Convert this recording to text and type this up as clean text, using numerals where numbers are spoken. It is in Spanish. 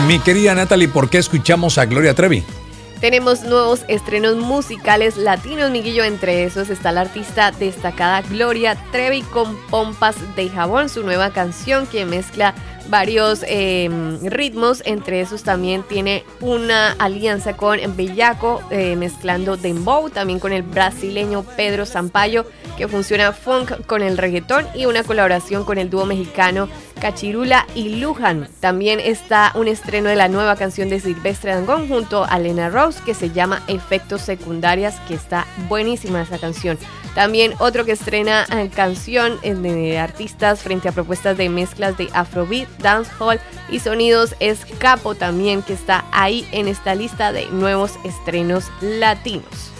Mi querida Natalie, ¿por qué escuchamos a Gloria Trevi? Tenemos nuevos estrenos musicales latinos, Miguelillo. Entre esos está la artista destacada Gloria Trevi con Pompas de Jabón, su nueva canción que mezcla varios ritmos. Entre esos también tiene una alianza con Bellaco, mezclando dembow, también con el brasileño Pedro Sampaio, que funciona funk con el reggaetón, y una colaboración con el dúo mexicano Cachirula y Luján. También está un estreno de la nueva canción de Silvestre Dangond junto a Lena Rose, que se llama Efectos Secundarias, que está buenísima esa canción. También otro que estrena canción de artistas frente a propuestas de mezclas de Afrobeat, dancehall y sonidos es Capo, también, que está ahí en esta lista de nuevos estrenos latinos.